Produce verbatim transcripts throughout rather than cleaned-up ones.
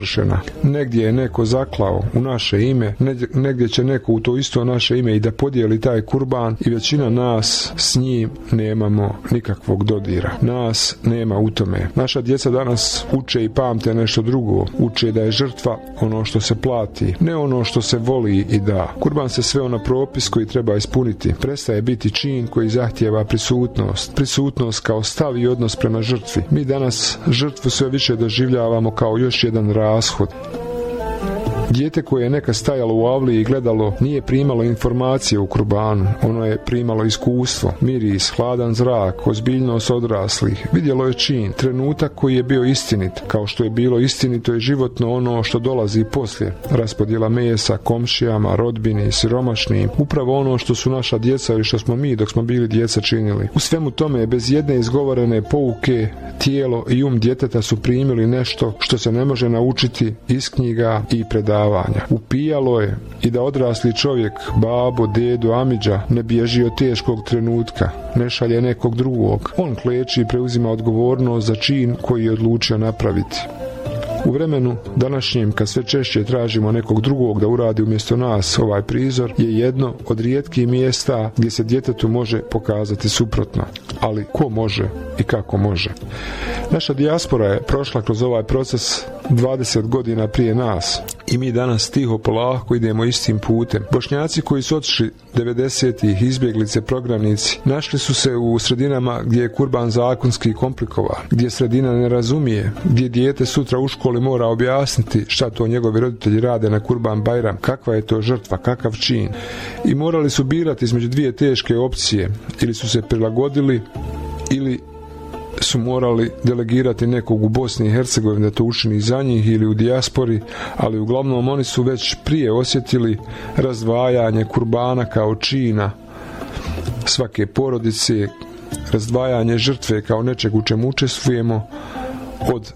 Negdje je neko zaklao u naše ime, negdje će neko u to isto naše ime i da podijeli taj kurban i većina nas s njim nemamo nikakvog dodira. Nas nema u tome. Naša djeca danas uče i pamte nešto drugo. Uče da je žrtva ono što se plati, ne ono što se voli i da. Kurban se sveo na propis koji treba ispuniti. Prestaje biti čin koji zahtijeva prisutnost. Prisutnost kao stav i odnos prema žrtvi. Mi danas žrtvu sve više doživljavamo kao još jedan rashod. Dijete koje je neka stajalo u avliji i gledalo nije primalo informacije u kurbanu, ono je primalo iskustvo, miris, hladan zrak, ozbiljnost odraslih. Vidjelo je čin, trenutak koji je bio istinit, kao što je bilo istinito i životno ono što dolazi poslije. Raspodjela mesa komšijama, rodbini, siromašnim, upravo ono što su naša djeca ili što smo mi dok smo bili djeca činili. U svemu tome, bez jedne izgovorene pouke, tijelo i um djeteta su primili nešto što se ne može naučiti iz knjiga i predavanja. Upijalo je i da odrasli čovjek, babo, dedo, amidža, ne bježi od teškog trenutka, ne šalje nekog drugog. On kleči i preuzima odgovornost za čin koji je odlučio napraviti. U vremenu današnjem, kad sve češće tražimo nekog drugog da uradi umjesto nas ovaj prizor, je jedno od rijetkih mjesta gdje se djetetu može pokazati suprotno. Ali ko može i kako može? Naša dijaspora je prošla kroz ovaj proces dvadeset godina prije nas i mi danas tiho polako idemo istim putem. Bošnjaci koji su otišli devedesetih, izbjeglice, prognanici, našli su se u sredinama gdje je kurban zakonski komplikovan, gdje sredina ne razumije, gdje dijete sutra u školi mora objasniti šta to njegovi roditelji rade na Kurban Bajram, kakva je to žrtva, kakav čin. I morali su birati između dvije teške opcije, ili su se prilagodili ili su morali delegirati nekog u Bosni i Hercegovini da to učini za njih ili u dijaspori, ali uglavnom oni su već prije osjetili razdvajanje kurbana kao čina svake porodice, razdvajanje žrtve kao nečeg u čemu učestvujemo od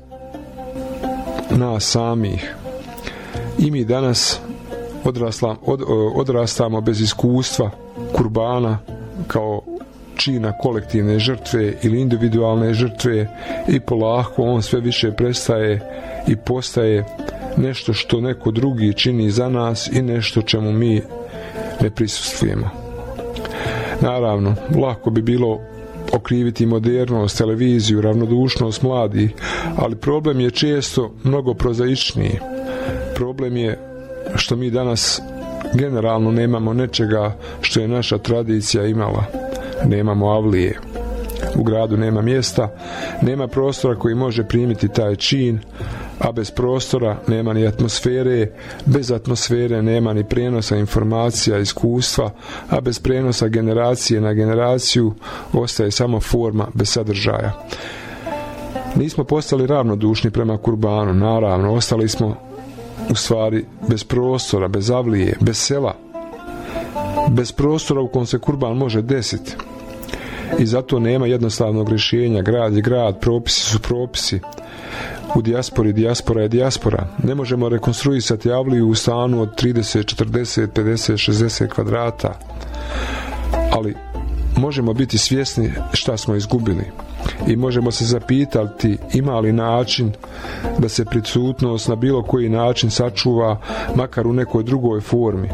nas samih. I mi danas odrasla, od, odrastamo bez iskustva kurbana kao čina kolektivne žrtve ili individualne žrtve i polako on sve više prestaje i postaje nešto što neko drugi čini za nas i nešto čemu mi ne prisustvujemo. Naravno, lako bi bilo okriviti modernost, televiziju, ravnodušnost mladih, ali problem je često mnogo prozaičniji. Problem je što mi danas generalno nemamo nečega što je naša tradicija imala. Nemamo avlije. U gradu nema mjesta, nema prostora koji može primiti taj čin, a bez prostora nema ni atmosfere, bez atmosfere nema ni prenosa informacija, iskustva, a bez prenosa generacije na generaciju ostaje samo forma bez sadržaja. Nismo postali ravnodušni prema kurbanu, naravno, ostali smo u stvari bez prostora, bez avlije, bez sela, bez prostora u kojem se kurban može desiti. I zato nema jednostavnog rješenja. Grad je grad, propisi su propisi. U dijaspori dijaspora je dijaspora. Ne možemo rekonstruisati avliju u stanu od trideset, četrdeset, pedeset, šezdeset kvadrata. Ali možemo biti svjesni šta smo izgubili. I možemo se zapitati ima li način da se prisutnost na bilo koji način sačuva, makar u nekoj drugoj formi.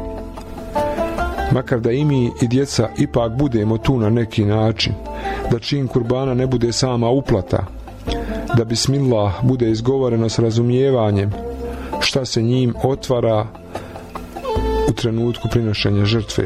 Makar da i mi i djeca ipak budemo tu na neki način, da čin kurbana ne bude sama uplata, da bismillah bude izgovoreno s razumijevanjem šta se njim otvara u trenutku prinošenja žrtve.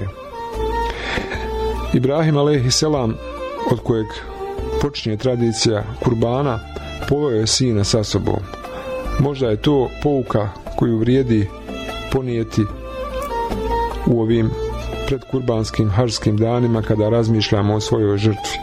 Ibrahim alejhiselam, od kojeg počinje tradicija kurbana, poveo je sina sa sobom. Možda je to pouka koju vrijedi ponijeti u ovim predkurbanskim hađskim danima kada razmišljamo o svojoj žrtvi.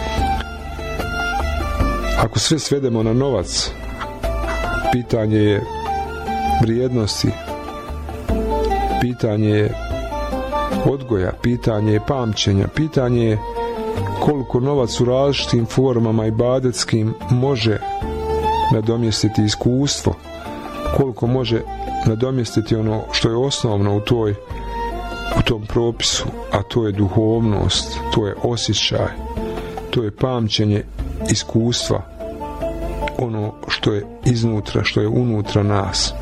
Ako sve svedemo na novac, pitanje je vrijednosti, pitanje je odgoja, pitanje je pamćenja, pitanje je koliko novac u različitim formama ibadetskim može nadomjestiti iskustvo, koliko može nadomjestiti ono što je osnovno u toj u tom propisu, a to je duhovnost, to je osjećaj, to je pamćenje iskustva, ono što je iznutra, što je unutra nas.